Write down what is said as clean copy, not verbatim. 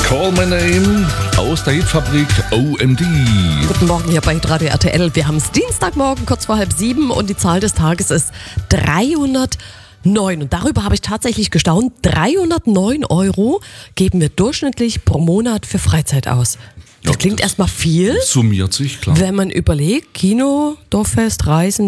Call My Name aus der Hitfabrik OMD. Guten Morgen hier bei Radio RTL. Wir haben es Dienstagmorgen, kurz vor 6:30 und die Zahl des Tages ist 309. Und darüber habe ich tatsächlich gestaunt. 309 € geben wir durchschnittlich pro Monat für Freizeit aus. Das klingt erstmal viel, Summiert sich, klar. wenn man überlegt, Kino, Dorffest, Reisen,